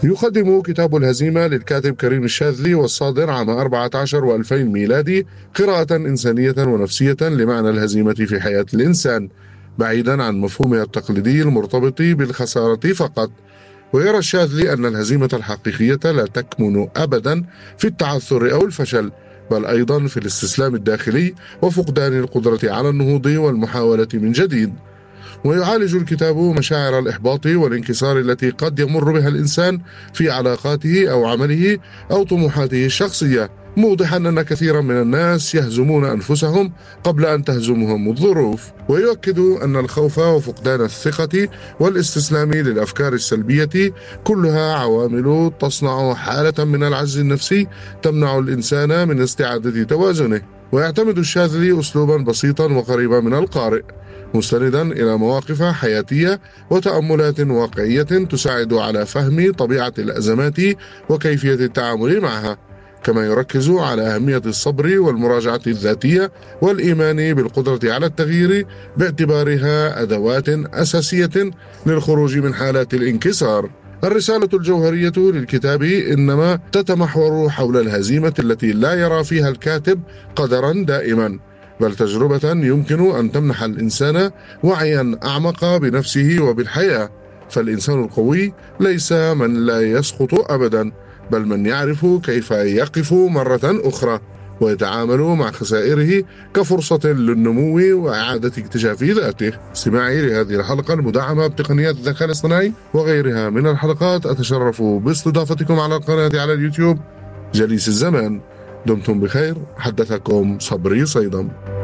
يقدم كتاب الهزيمة للكاتب كريم الشاذلي والصادر عام 14 و2000 ميلادي قراءة إنسانية ونفسية لمعنى الهزيمة في حياة الإنسان، بعيدا عن مفهومها التقليدي المرتبط بالخسارة فقط. ويرى الشاذلي أن الهزيمة الحقيقية لا تكمن أبدا في التعثر أو الفشل، بل أيضا في الاستسلام الداخلي وفقدان القدرة على النهوض والمحاولة من جديد. ويعالج الكتاب مشاعر الإحباط والانكسار التي قد يمر بها الإنسان في علاقاته أو عمله أو طموحاته الشخصية، موضحا أن كثيرا من الناس يهزمون أنفسهم قبل أن تهزمهم الظروف. ويؤكد أن الخوف وفقدان الثقة والاستسلام للأفكار السلبية كلها عوامل تصنع حالة من العجز النفسي تمنع الإنسان من استعادة توازنه. ويعتمد الشاذلي أسلوبا بسيطا وقريبا من القارئ، مستندا إلى مواقف حياتية وتأملات واقعية تساعد على فهم طبيعة الأزمات وكيفية التعامل معها، كما يركز على أهمية الصبر والمراجعة الذاتية والإيمان بالقدرة على التغيير باعتبارها أدوات أساسية للخروج من حالات الانكسار. الرسالة الجوهرية للكتاب إنما تتمحور حول الهزيمة التي لا يرى فيها الكاتب قدرا دائما، بل تجربة يمكن أن تمنح الإنسان وعيا أعمق بنفسه وبالحياة. فالإنسان القوي ليس من لا يسقط أبدا، بل من يعرف كيف يقف مرة أخرى ويتعامل مع خسائره كفرصة للنمو وإعادة اكتشاف ذاته. استماعي لهذه الحلقة المدعمة بتقنيات الذكاء الاصطناعي وغيرها من الحلقات، أتشرف باستضافتكم على القناة على اليوتيوب جليس الزمان. دمتم بخير، حدثكم صبري صيدم.